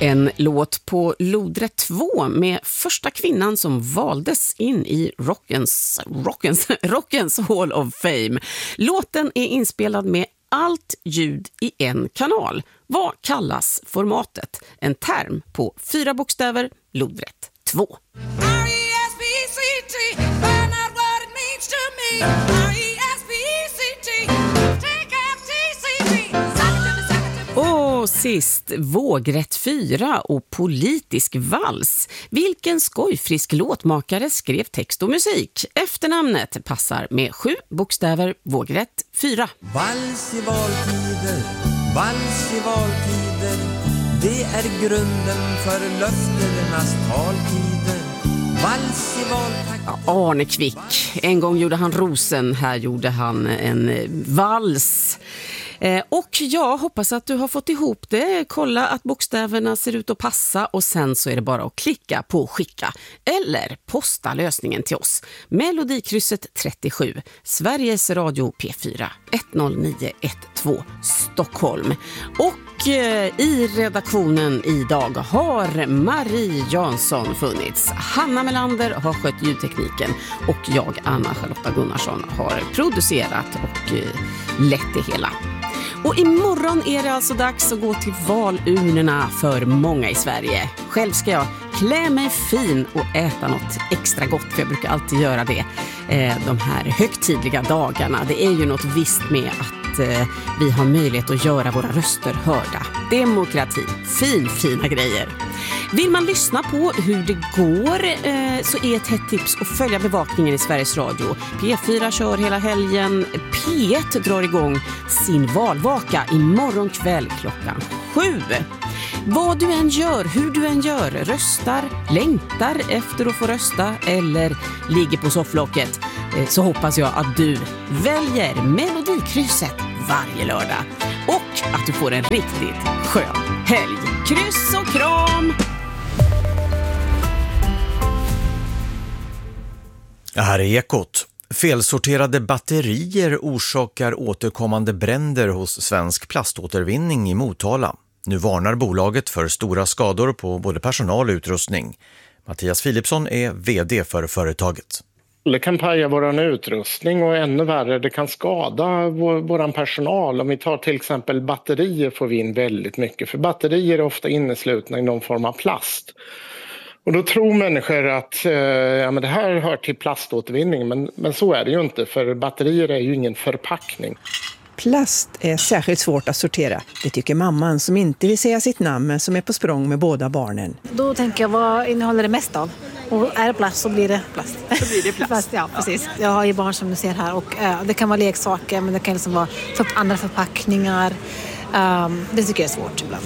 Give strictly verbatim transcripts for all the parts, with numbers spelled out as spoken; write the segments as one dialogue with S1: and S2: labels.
S1: En låt på Lodrätt två med första kvinnan som valdes in i Rockens, Rockens, Rockens Hall of Fame. Låten är inspelad med allt ljud i en kanal. Vad kallas formatet? En term på fyra bokstäver, Lodrätt två. Och sist, Vågrätt fyra och Politisk vals. Vilken skojfrisk låtmakare skrev text och musik? Efternamnet passar med sju bokstäver, Vågrätt fyra.
S2: Vals i valtider, vals i valtider, det är grunden för löfternas taltider. Vals i valtider.
S1: Ja, Arne Kvick. En gång gjorde han rosen, här gjorde han en vals. Eh, och jag hoppas att du har fått ihop det. Kolla att bokstäverna ser ut att passa och sen så är det bara att klicka på skicka eller posta lösningen till oss. Melodikrysset trettiosju, Sveriges Radio P fyra, ett noll nio ett två Stockholm. Och eh, i redaktionen idag har Marie Jansson funnits. Hanna Melander har skött ljudtekniken och jag, Anna Charlotta Gunnarsson, har producerat och eh, lett det hela. Och imorgon är det alltså dags att gå till valurnorna för många i Sverige. Själv ska jag klä mig fin och äta något extra gott, för jag brukar alltid göra det eh, de här högtidliga dagarna. Det är ju något visst med att eh, vi har möjlighet att göra våra röster hörda. Demokrati, fin, fina grejer. Vill man lyssna på hur det går eh, så är ett hett tips att följa bevakningen i Sveriges Radio. P fyra kör hela helgen. P ett drar igång sin valvaka imorgon kväll klockan sju. Vad du än gör, hur du än gör, röstar, längtar efter att få rösta eller ligger på sofflocket, eh, så hoppas jag att du väljer Melodikrysset varje lördag. Och att du får en riktigt skön helg. Kryss och kram!
S3: Här är Ekot. Felsorterade batterier orsakar återkommande bränder hos Svensk plaståtervinning i Motala. Nu varnar bolaget för stora skador på både personal och utrustning. Mattias Philipsson är vd för företaget.
S4: Det kan paja vår utrustning och ännu värre, det kan skada vår, vår personal. Om vi tar till exempel batterier får vi in väldigt mycket. För batterier är ofta inneslutna i någon form av plast. Och då tror människor att eh, ja, men det här hör till plaståtervinning, men, men så är det ju inte, för batterier är ju ingen förpackning.
S5: Plast är särskilt svårt att sortera. Det tycker mamman som inte vill säga sitt namn men som är på språng med båda barnen.
S6: Då tänker jag, vad innehåller det mest av? Och är det plast så blir det plast.
S1: Så blir det plast.
S6: plast ja, precis. Jag har ju barn som du ser här och äh, det kan vara leksaker men det kan liksom vara för andra förpackningar. Um, det tycker jag är svårt ibland.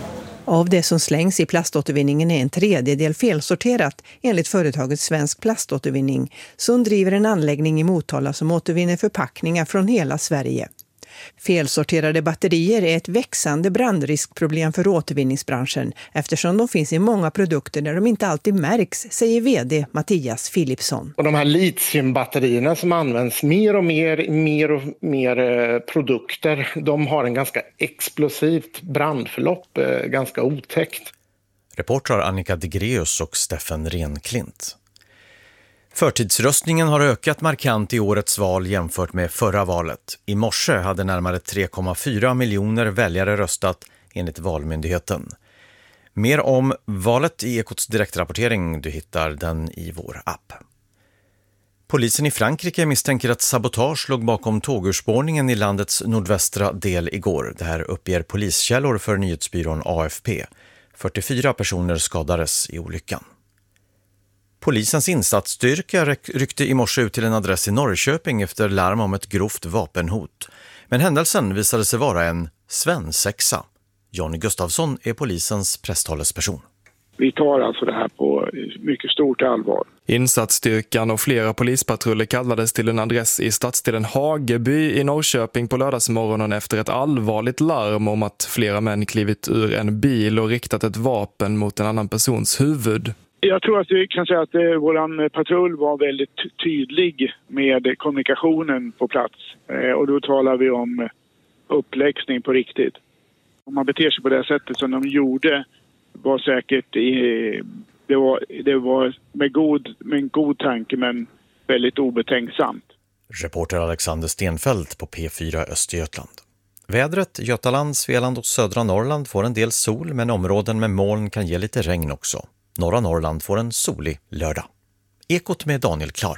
S5: Av det som slängs i plaståtervinningen är en tredjedel felsorterat enligt företaget Svensk plaståtervinning, som driver en anläggning i Motala som återvinner förpackningar från hela Sverige. Felsorterade batterier är ett växande brandriskproblem för återvinningsbranschen eftersom de finns i många produkter där de inte alltid märks, säger vd Mattias Philipsson.
S4: Och de här litiumbatterierna som används mer och mer, mer och mer eh, produkter, de har en ganska explosivt brandförlopp, eh, ganska otäckt.
S3: Reportrar Annika Degreus och Steffen Renklint. Förtidsröstningen har ökat markant i årets val jämfört med förra valet. I morse hade närmare tre komma fyra miljoner väljare röstat enligt Valmyndigheten. Mer om valet i Ekots direktrapportering, du hittar den i vår app. Polisen i Frankrike misstänker att sabotage låg bakom tågurspårningen i landets nordvästra del igår. Det här uppger poliskällor för nyhetsbyrån A F P. fyrtiofyra personer skadades i olyckan. Polisens insatsstyrka ryckte i morse ut till en adress i Norrköping efter larm om ett grovt vapenhot. Men händelsen visade sig vara en svensexa. Johnny Gustafsson är polisens presstalesperson.
S7: Vi tar alltså det här på mycket stort allvar.
S8: Insatsstyrkan och flera polispatruller kallades till en adress i stadsdelen Hageby i Norrköping på lördagsmorgonen efter ett allvarligt larm om att flera män klivit ur en bil och riktat ett vapen mot en annan persons huvud.
S7: Jag tror att vi kan säga att eh, våran patrull var väldigt tydlig med kommunikationen på plats. Eh, och då talar vi om uppläxning på riktigt. Om man beter sig på det sättet som de gjorde var säkert i, det var, det var med, god, med en god tanke men väldigt obetänksamt.
S3: Reporter Alexander Stenfält på P fyra Östergötland. Vädret, Götaland, Svealand och södra Norrland får en del sol, men områden med moln kan ge lite regn också. Norra Norrland får en solig lördag. Ekot med Daniel Klar.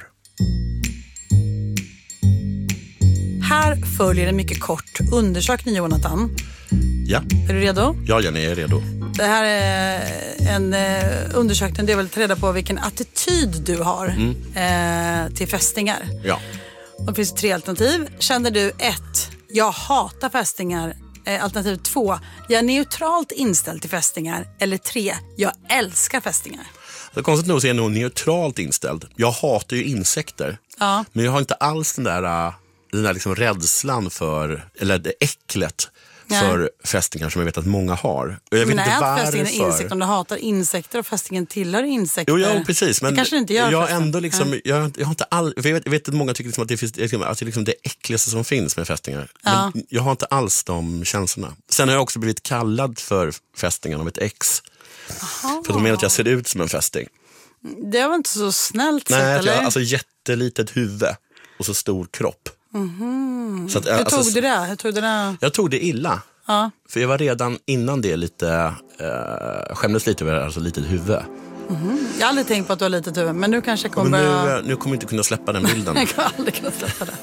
S9: Här följer en mycket kort undersökning, Jonathan.
S10: Ja.
S9: Är du redo?
S10: Ja, Jenny, jag är redo.
S9: Det här är en eh, undersökning där jag vill ta reda på vilken attityd du har mm. eh, till fästingar.
S10: Ja.
S9: Det finns tre alternativ. Känner du ett, jag hatar fästingar. Eh, alternativ två, jag är neutralt inställd till fästingar. Eller tre, jag älskar fästingar.
S10: Det är konstigt nog så är jag nog neutralt inställd. Jag hatar ju insekter.
S9: Ja.
S10: Men jag har inte alls den där, den där liksom rädslan för, eller det äcklet Nej. för fästingar som jag vet att många har. Och jag vet
S9: men
S10: inte varför.
S9: Fästingen är insekt, om du hatar insekter och fästingen tillhör insekter.
S10: Jo, ja, precis. Men
S9: det kanske inte gör.
S10: Jag ändå liksom, ja. jag, jag har inte all, jag vet, jag vet att många tycker liksom att det finns att det liksom det äckligaste som finns med fästingar.
S9: Ja.
S10: Men jag har inte alls de känslorna. Sen har jag också blivit kallad för fästingen av ett ex. Aha. För de menar att jag ser ut som en fästing.
S9: Det var inte så snällt
S10: Nej,
S9: sett, eller?
S10: Nej, alltså jättelitet huvud och så stor kropp.
S9: Mm-hmm.
S10: Så att,
S9: Hur
S10: alltså,
S9: tog du det? Hur tog du det?
S10: Jag tog det illa.
S9: Ja.
S10: För jag var redan innan det lite, äh, skämdes lite över alltså litet huvud.
S9: Mm-hmm. Jag har aldrig tänkt på att du har litet huvud, men nu kanske jag kommer
S10: men nu,
S9: börja...
S10: nu kommer jag inte kunna släppa den bilden.
S9: Jag kommer aldrig kunna släppa det.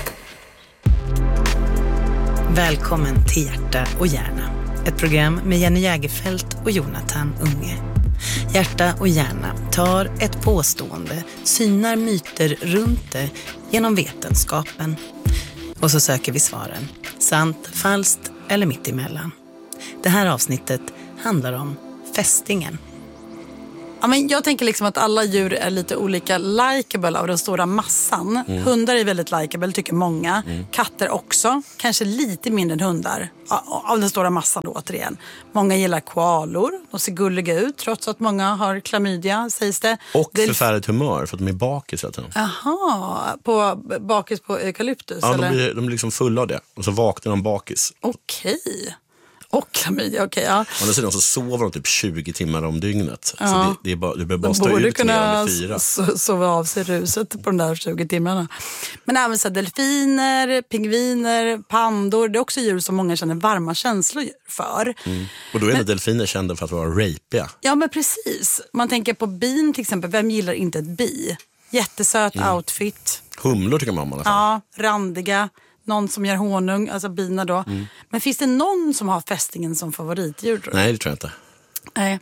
S11: Välkommen till Hjärta och hjärna. Ett program med Jenny Jägerfelt och Jonathan Unge. Hjärta och hjärna tar ett påstående, synar myter runt det genom vetenskapen. Och så söker vi svaren. Sant, falskt eller mitt emellan. Det här avsnittet handlar om fästingen.
S9: Ja, men jag tänker liksom att alla djur är lite olika likeable av den stora massan. Mm. Hundar är väldigt likeable, tycker många. Mm. Katter också. Kanske lite mindre än hundar. Av den stora massan då, återigen. Många gillar koalor. De ser gulliga ut, trots att många har klamydia, sägs det.
S10: Och
S9: det...
S10: förfärligt humör, för att de är bakis.
S9: Jaha, på, bakis på eukalyptus?
S10: Ja,
S9: eller?
S10: de blir, de blir liksom fulla av det. Och så vaknar de bakis.
S9: Okej. Och klamydia, okej, ja.
S10: Å sidan så sover de typ tjugo timmar om dygnet.
S9: Ja.
S10: Så det, det är bara, du behöver bara stå
S9: borde
S10: ut med dem i fyra.
S9: kunna sova av sig ruset på de där tjugo timmarna. Men även så delfiner, pingviner, pandor. Det är också djur som många känner varma känslor för.
S10: Mm. Och då är men, delfiner kända för att vara rapiga.
S9: Ja, men precis. Man tänker på bin till exempel. Vem gillar inte ett bi? Jättesöt mm. outfit.
S10: Humlor tycker man om i alla fall.
S9: Ja, randiga. Någon som gör honung, alltså bina då. Mm. Men finns det någon som har fästingen som favoritdjur? Tror du?
S10: Nej, det tror jag inte.
S9: Nej.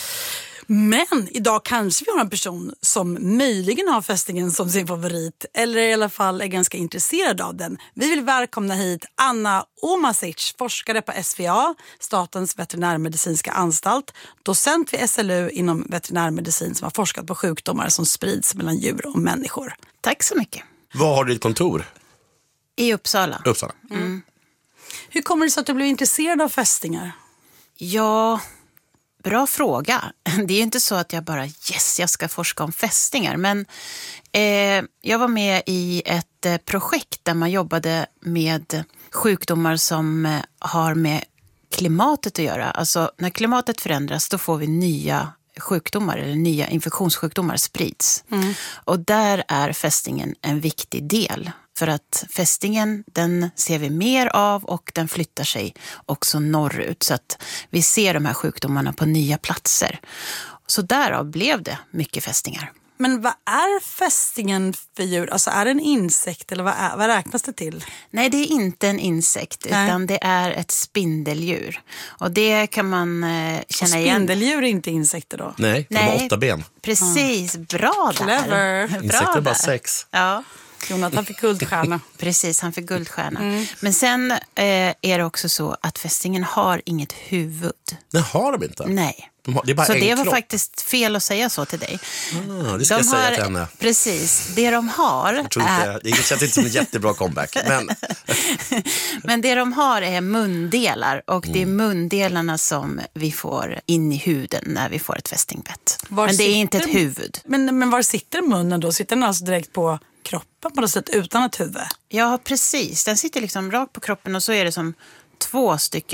S9: Men idag kanske vi har en person som möjligen har fästingen som sin favorit. Eller i alla fall är ganska intresserad av den. Vi vill välkomna hit Anna Omasic, forskare på S V A, Statens veterinärmedicinska anstalt. Docent vid S L U inom veterinärmedicin som har forskat på sjukdomar som sprids mellan djur och människor.
S11: Tack så mycket.
S10: Var har du ditt kontor?
S11: I Uppsala.
S10: Uppsala.
S9: Mm. Hur kommer det sig att du blev intresserad av fästingar?
S11: Ja, bra fråga. Det är ju inte så att jag bara, yes, jag ska forska om fästingar. Men eh, jag var med i ett eh, projekt där man jobbade med sjukdomar som eh, har med klimatet att göra. Alltså när klimatet förändras då får vi nya sjukdomar eller nya infektionssjukdomar sprids. Mm. Och där är fästingen en viktig del. För att fästingen, den ser vi mer av och den flyttar sig också norrut. Så att vi ser de här sjukdomarna på nya platser. Så därav blev det mycket fästingar.
S9: Men vad är fästingen för djur? Alltså är det en insekt eller vad, är, vad räknas det till?
S11: Nej, det är inte en insekt. Nej. Utan det är ett spindeldjur. Och det kan man eh, känna igen.
S9: Spindeldjur är inte insekter då?
S10: Nej, de har åtta ben.
S11: Precis, mm. bra där.
S9: Clever.
S11: Bra
S10: insekter är bara sex.
S11: Ja.
S9: Jonathan fick guldstjärna.
S11: Precis, han fick guldstjärna. Mm. Men sen eh, är det också så att fästingen har inget huvud.
S10: Det har de inte?
S11: Nej.
S10: De har, det är bara
S11: så
S10: en
S11: det var
S10: kropp.
S11: Faktiskt fel att säga så till dig.
S10: Ah, det ska de jag säga
S11: har,
S10: till henne.
S11: Precis, det de har
S10: jag tror inte, är... Det känns inte som en jättebra comeback. Men,
S11: men det de har är mundelar. Och mm. det är mundelarna som vi får in i huden när vi får ett fästingbett. Var men det är inte ett huvud.
S9: Men, men var sitter munnen då? Sitter den alltså direkt på kroppen på något sätt utan ett huvud?
S11: Ja, precis. Den sitter liksom rakt på kroppen och så är det som två stycken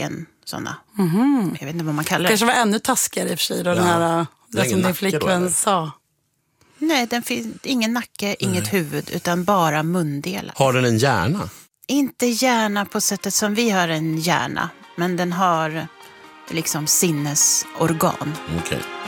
S11: sådana.
S9: Mm-hmm.
S11: Jag vet inte vad man kallar det.
S9: Kanske var ännu taskigare i och för sig då, ja. den här, det som din flickvän sa.
S11: Nej, den finns ingen nacke, inget Nej. huvud, utan bara mundelar.
S10: Har den en hjärna?
S11: Inte hjärna på sättet som vi har en hjärna, men den har liksom sinnesorgan.
S10: Okej. Okay.